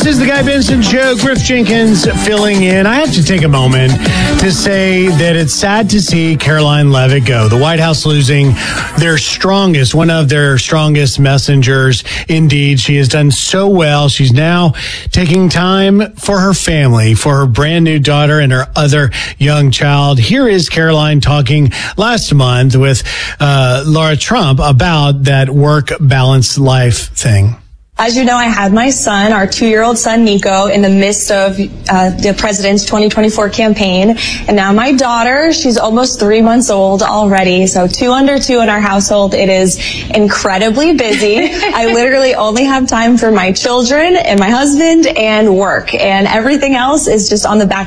is the Guy Benson Show. Griff Jenkins filling in. I have to take a moment to say that it's sad to see Karoline Leavitt go. The White House losing one of their strongest messengers. Indeed, she has done so well. She's now taking time for her family, for her brand new daughter and her other young child. Here is Karoline talking last month with Laura Trump about that work balance life thing. As you know, I had my son, our 2-year-old son, Nico, in the midst of the president's 2024 campaign. And now my daughter, she's almost 3 months old already. So 2 under 2 in our household. It is incredibly busy. I literally only have time for my children and my husband and work. And everything else is just on the back